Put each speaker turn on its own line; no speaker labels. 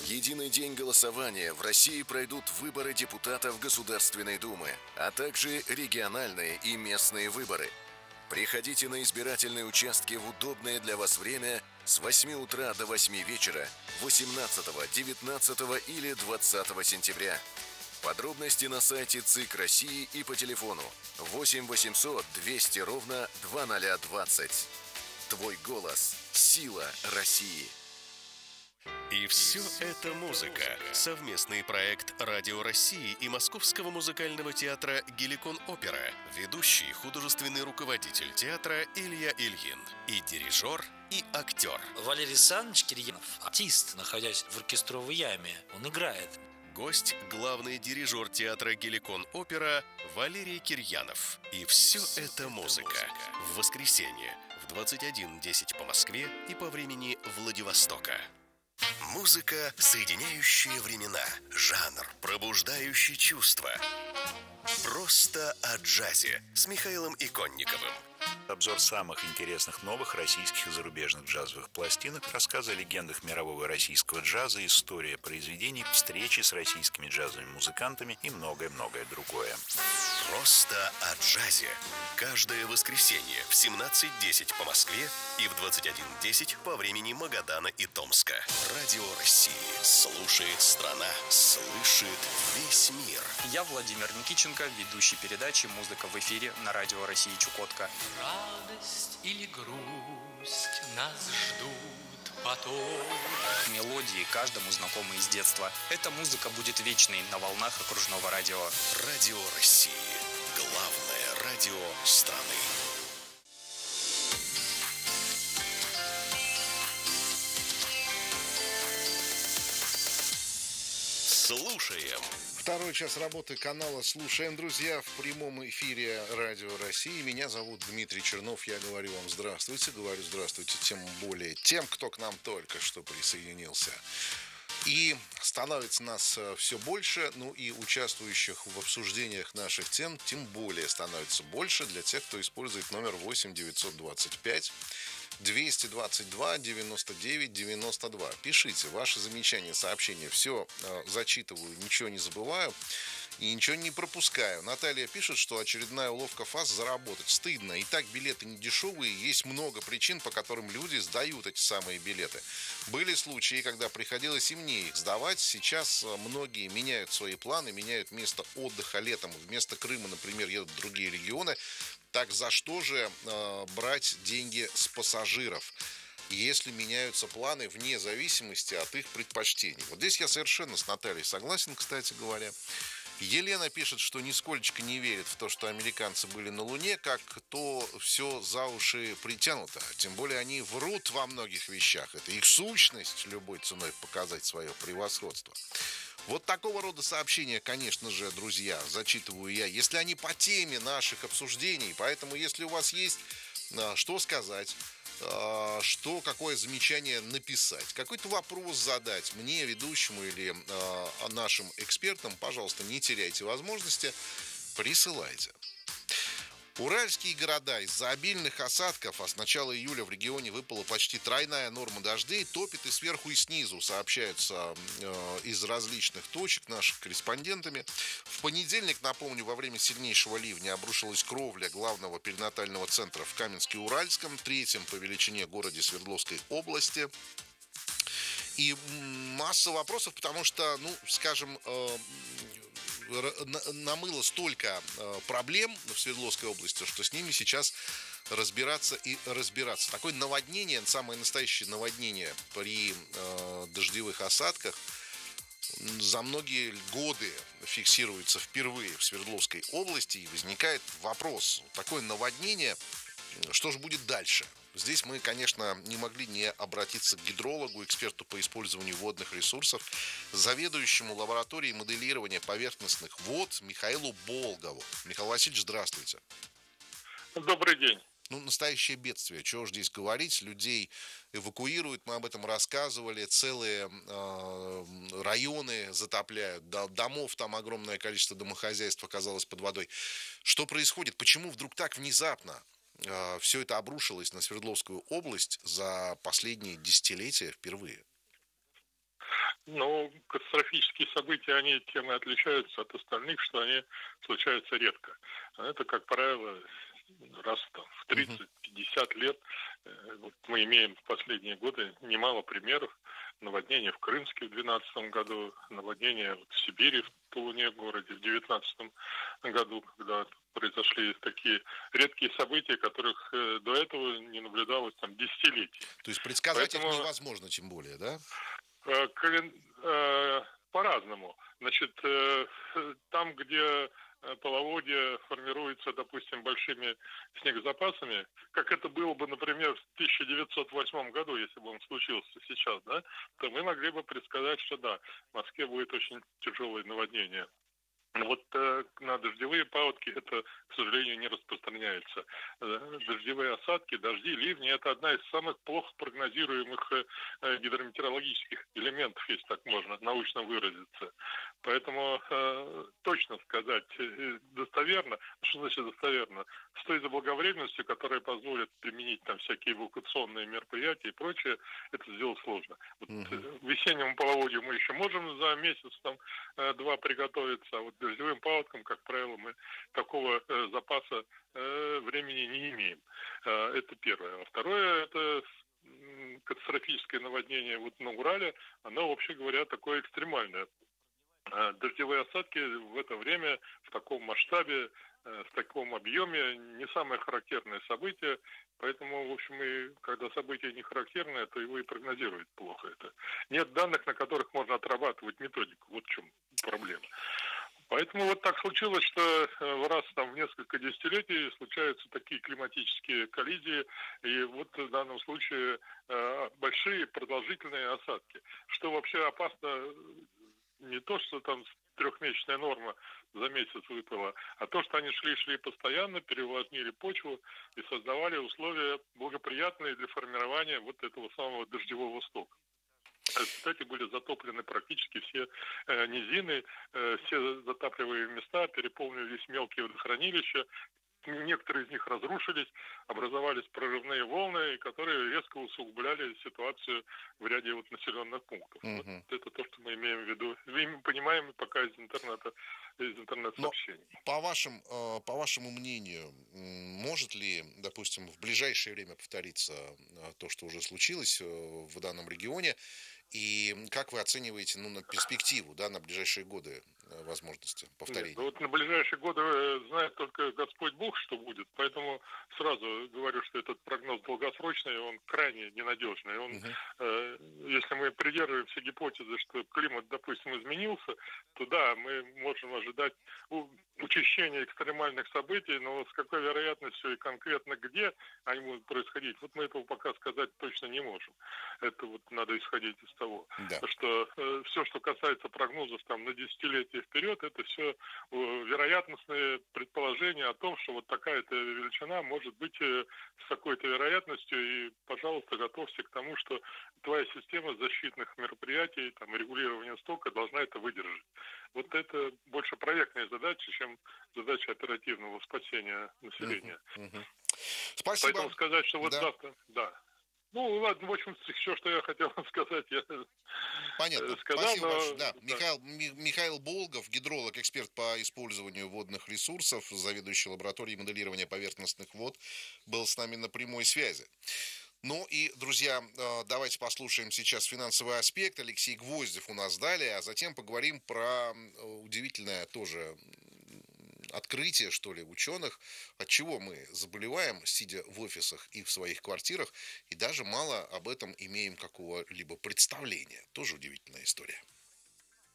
Единый день голосования. В России пройдут выборы депутатов Государственной Думы, а также региональные и местные выборы. Приходите на избирательные участки в удобное для вас время с 8 утра до 8 вечера 18, 19 или 20 сентября. Подробности на сайте ЦИК России и по телефону 8 800 200 ровно 2020. Твой голос – сила России.
И все это музыка. Совместный проект Радио России и Московского музыкального театра «Геликон Опера». Ведущий художественный руководитель театра Илья Ильин. И дирижер, и актер.
Валерий Александрович Кирьянов, артист, находясь в оркестровой яме, он играет.
Гость – главный дирижер театра «Геликон Опера» Валерий Кирьянов. И все это музыка. В воскресенье в 21:10 по Москве и по времени Владивостока. Музыка, соединяющая времена, жанр, пробуждающий чувства. Просто о джазе с Михаилом Иконниковым.
Обзор самых интересных новых российских и зарубежных джазовых пластинок, рассказы о легендах мирового и российского джаза, история произведений, встречи с российскими джазовыми музыкантами и многое-многое другое.
Просто о джазе. Каждое воскресенье в 17:10 по Москве и в 21:10 по времени Магадана и Томска. Радио России. Слушает страна. Слышит весь мир.
Я Владимир Никитченко, ведущий передачи «Музыка в эфире» на Радио России Чукотка.
Радость или грусть нас ждут потом.
Мелодии каждому знакомы из детства. Эта музыка будет вечной на волнах окружного радио.
Радио России. Главное радио страны. Слушаем.
Второй час работы канала «Слушаем», друзья, в прямом эфире Радио России. Меня зовут Дмитрий Чернов. Я говорю вам здравствуйте. Говорю здравствуйте тем более тем, кто к нам только что присоединился. И становится нас все больше, ну и участвующих в обсуждениях наших тем тем более становится больше для тех, кто использует номер 8 925 222 99 92. Пишите ваши замечания, сообщения. Все зачитываю, ничего не забываю и ничего не пропускаю. Наталья пишет, что очередная уловка ФАС заработать. Стыдно. И так билеты не дешевые. Есть много причин, по которым люди сдают эти самые билеты. Были случаи, когда приходилось и мне их сдавать. Сейчас многие меняют свои планы, меняют место отдыха летом. Вместо Крыма, например, едут в другие регионы. Так за что же брать деньги с пассажиров, если меняются планы вне зависимости от их предпочтений? Вот здесь я совершенно с Натальей согласен, кстати говоря. Елена пишет, что нисколечко не верит в то, что американцы были на Луне, как то все за уши притянуто. Тем более они врут во многих вещах. Это их сущность любой ценой показать свое превосходство. Вот такого рода сообщения, конечно же, друзья, зачитываю я, если они по теме наших обсуждений. Поэтому, если у вас есть что сказать, что, какое замечание написать, какой-то вопрос задать мне, ведущему или нашим экспертам, пожалуйста, не теряйте возможности, присылайте. Уральские города из-за обильных осадков, а с начала июля в регионе выпала почти тройная норма дождей, топит и сверху, и снизу, сообщаются из различных точек наших корреспондентами. В понедельник, напомню, во время сильнейшего ливня обрушилась кровля главного перинатального центра в Каменске-Уральском, третьем по величине городе Свердловской области. И масса вопросов, потому что, ну, скажем, намыло столько проблем в Свердловской области, что с ними сейчас разбираться и разбираться. Такое наводнение, самое настоящее наводнение при дождевых осадках за многие годы фиксируется впервые в Свердловской области, и возникает вопрос: такое наводнение, что же будет дальше? Здесь мы, конечно, не могли не обратиться к гидрологу, эксперту по использованию водных ресурсов, заведующему лабораторией моделирования поверхностных вод Михаилу Болгову. Михаил Васильевич, здравствуйте.
Добрый день.
Ну, настоящее бедствие, чего уж здесь говорить, людей эвакуируют, мы об этом рассказывали, целые районы затопляют, домов там огромное количество домохозяйств оказалось под водой. Что происходит? Почему вдруг так внезапно все это обрушилось на Свердловскую область за последние десятилетия впервые?
Но катастрофические события, они тем и отличаются от остальных, что они случаются редко. Это, как правило, раз там, в 30-50 лет. Вот мы имеем в последние годы немало примеров. Наводнения в Крымске в 2012 году, наводнения в Сибири, в Тулуне городе в 2019 году, когда произошли такие редкие события, которых до этого не наблюдалось там десятилетия.
То есть предсказать
Поэтому
их невозможно, тем более, да?
По-разному. Значит, там, где половодье формируется, допустим, большими снегозапасами, как это было бы, например, в 1908 году, если бы он случился сейчас, да, то мы могли бы предсказать, что да, в Москве будет очень тяжелое наводнение. Вот на дождевые паводки это, к сожалению, не распространяется. Дождевые осадки, дожди, ливни – это одна из самых плохо прогнозируемых гидрометеорологических элементов, если так можно научно выразиться. Поэтому точно сказать достоверно, что значит достоверно, с той заблаговременностью, которая позволит применить там всякие эвакуационные мероприятия и прочее, это сделать сложно. Вот, весеннему половодью мы еще можем за месяц там два приготовиться, а вот дождевым паводкам, как правило, мы такого запаса времени не имеем. Это первое. А второе, это катастрофическое наводнение вот на Урале, оно, вообще говоря, такое экстремальное. Дождевые осадки в это время в таком масштабе, в таком объеме не самое характерное событие, поэтому, в общем, и когда событие не характерное, то его и прогнозировать плохо. Это нет данных, на которых можно отрабатывать методику. Вот в чем проблема. Поэтому вот так случилось, что раз там в несколько десятилетий случаются такие климатические коллизии, и вот в данном случае большие продолжительные осадки. Что вообще опасно не то, что там трехмесячная норма за месяц выпала, а то, что они шли постоянно, переувлажнили почву и создавали условия благоприятные для формирования вот этого самого дождевого стока. Кстати, были затоплены практически все низины, все затапливаемые места, переполнились мелкие водохранилища. Некоторые из них разрушились, образовались прорывные волны, которые резко усугубляли ситуацию в ряде вот населенных пунктов. Вот это то, что мы имеем в виду. Мы понимаем пока из интернет-сообщений.
По вашему мнению, может ли, допустим, в ближайшее время повториться то, что уже случилось в данном регионе? И как вы оцениваете на перспективу, да, на ближайшие годы возможности повторения?
Нет, вот на ближайшие годы знает только Господь Бог, что будет, поэтому сразу говорю, что этот прогноз долгосрочный, он крайне ненадежный. Если мы придерживаемся гипотезы, что климат, допустим, изменился, то да, мы можем ожидать учащения экстремальных событий, но с какой вероятностью и конкретно где они будут происходить, вот мы этого пока сказать точно не можем. Это вот надо исходить из того, что все, что касается прогнозов там на десятилетия вперед, это все вероятностные предположения о том, что вот такая-то величина может быть с такой-то вероятностью, и, пожалуйста, готовься к тому, что твоя система защитных мероприятий, там, регулирования стока должна это выдержать. Вот это больше проектная задача, чем задача оперативного спасения населения.
Спасибо.
Поэтому сказать, что вот завтра, Ну, ладно, в общем, все, что я хотел сказать, я
Понятно.
сказал.
Спасибо большое. Да. Михаил Болгов, гидролог, эксперт по использованию водных ресурсов, заведующий лабораторией моделирования поверхностных вод, был с нами на прямой связи. Ну и, друзья, давайте послушаем сейчас финансовый аспект. Алексей Гвоздев у нас далее, а затем поговорим про удивительное тоже открытие, что ли, ученых, от чего мы заболеваем, сидя в офисах и в своих квартирах, и даже мало об этом имеем какого-либо представления. Тоже удивительная история.